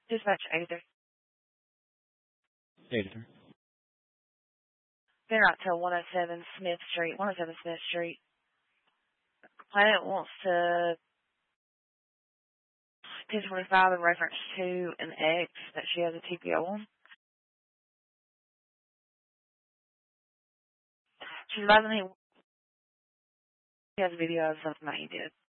Dispatch Aether. Aether. They're out to 107 Smith Street. 107 Smith Street. Complainant wants to 1025 in reference to an ex that she has a TPO on. She's advising he has a video of something that he did.